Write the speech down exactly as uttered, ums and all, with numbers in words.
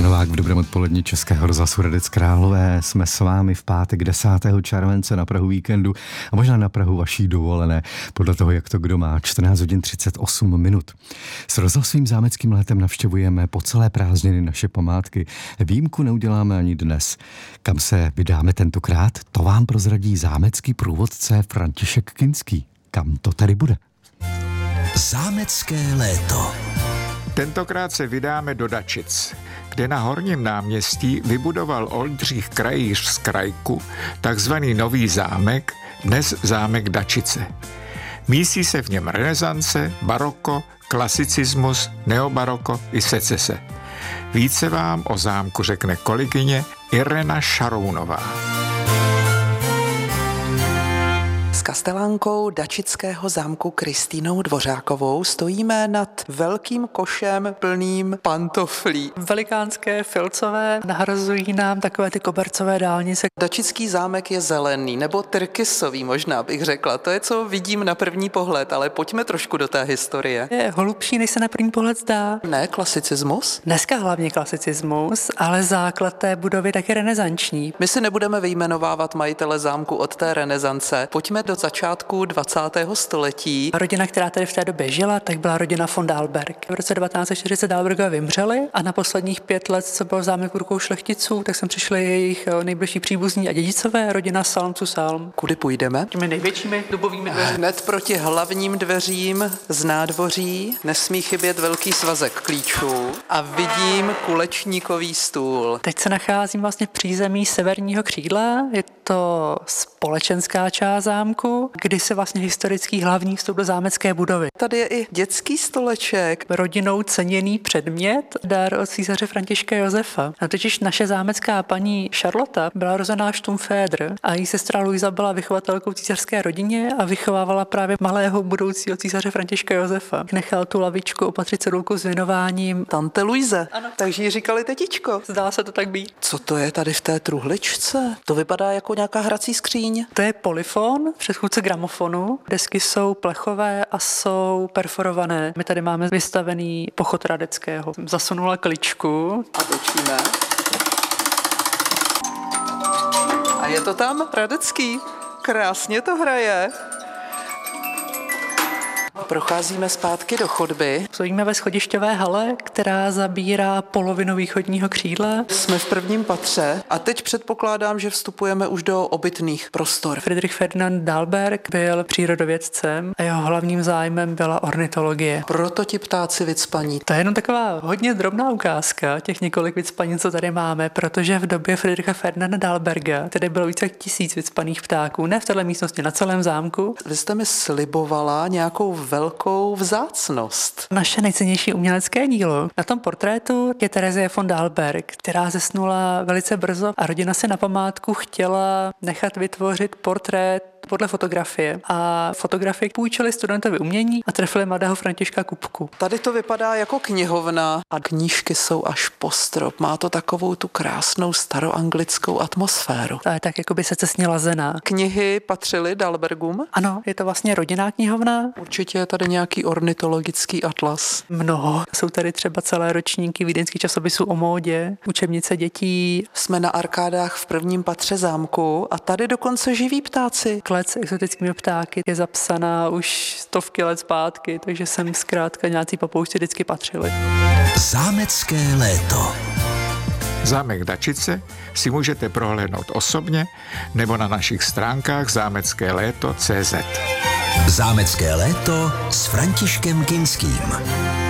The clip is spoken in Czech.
Novák v dobrém odpoledni Českého rozhlasu Hradec Králové. Jsme s vámi v pátek desátého července na prahu víkendu a možná na prahu vaší dovolené, podle toho, jak to kdo má, čtrnáct hodin třicet osm minut. S rozhlasovým zámeckým letem navštěvujeme po celé prázdniny naše památky. Výjimku neuděláme ani dnes. Kam se vydáme tentokrát, to vám prozradí zámecký průvodce František Kinský. Kam to tady bude? Zámecké léto. Tentokrát se vydáme do Dačic, kde na Horním náměstí vybudoval Oldřich Krajýř z Krajku takzvaný Nový zámek, dnes zámek Dačice. Místí se v něm renesance, baroko, klasicismus, neobaroko i secese. Více vám o zámku řekne kolegyně Irena Šarounová. S kastelánkou dačického zámku Kristýnou Dvořákovou stojíme nad velkým košem plným pantoflí. Velikánské filcové nahrazují nám takové ty kobercové dálnice. Dačický zámek je zelený, nebo tyrkysový možná bych řekla. To je, co vidím na první pohled, ale pojďme trošku do té historie. Je hlubší, než se na první pohled zdá. Ne, klasicismus? Dneska hlavně klasicismus, ale základ té budovy taky renesanční. My si nebudeme vyjmenovávat majitele zámku od té renesance. Pojďme do začátku dvacátého století. Rodina, která tady v té době žila, tak byla rodina von Dalberg. V roce devatenáct set čtyřicet Dalbergové vymřeli a na posledních pět let, co byl zámek v rukou šlechticů, tak sem přišli jejich nejbližší příbuzní a dědicové, rodina Salm zu Salm. Kudy půjdeme? Těmi největšími dubovými dveřmi. Hned proti hlavním dveřím z nádvoří nesmí chybět velký svazek klíčů a vidím kulečníkový stůl. Teď se nacházím vlastně v přízemí severního křídla. Je to společenská část zámku, kdy se vlastně historický hlavní vstup do zámecké budovy. Tady je i dětský stoleček. Rodinou ceněný předmět, dar od císaře Františka Josefa. A totiž naše zámecká paní Charlotte byla rozená Štumfédr a její sestra Luisa byla vychovatelkou císařské rodině a vychovávala právě malého budoucího císaře Františka Josefa. Nechal tu lavičku opatřit cedulku s věnováním Tante Luise. Ano. Takže jí říkali tetičko. Zdá se to tak být. Co to je tady v té truhličce? To vypadá jako nějaká hrací skříň. To je polyfon, předchůdce gramofonu. Desky jsou plechové a jsou perforované. My tady máme vystavený pochod Radeckého. Zasunula kličku. A točíme. A je to tam Radecký. Krásně to hraje. Procházíme zpátky do chodby. Stojíme ve schodišťové hale, která zabírá polovinu východního křídla. Jsme v prvním patře a teď předpokládám, že vstupujeme už do obytných prostor. Friedrich Ferdinand Dalberg byl přírodovědcem a jeho hlavním zájmem byla ornitologie. Proto ti ptáci vycpaní. To je jenom taková hodně drobná ukázka těch několik vycpaní, co tady máme, protože v době Friedricha Ferdinanda Dalberga tady bylo více jak tisíc vycpaných ptáků, ne v této místnosti, na celém zámku. Vy jste mi slibovala nějakou velkou vzácnost. Naše nejcennější umělecké dílo. Na tom portrétu je Terezie von Dalberg, která zesnula velice brzo a rodina si na památku chtěla nechat vytvořit portrét podle fotografie. A fotografie půjčili studentovi umění a trefili mladého Františka Kupku. Tady to vypadá jako knihovna a knížky jsou až po strop. Má to takovou tu krásnou staroanglickou atmosféru. To je tak, jako by se cestně lazená. Knihy patřily Dalbergům? Ano, je to vlastně rodinná knihovna. Určitě je tady nějaký ornitologický atlas. Mnoho. Jsou tady třeba celé ročníky vídeňských časopisů o módě, učebnice dětí. Jsme na arkádách v prvním patře zámku a tady dokonce živí ptáci. Klec s exotickými ptáky je zapsaná už stovky let zpátky, takže sem zkrátka nějací papoušci vždycky patřili. Zámecké léto. Zámek Dačice si můžete prohlédnout osobně nebo na našich stránkách zámecké léto tečka cé zet. Zámecké léto s Františkem Kinským.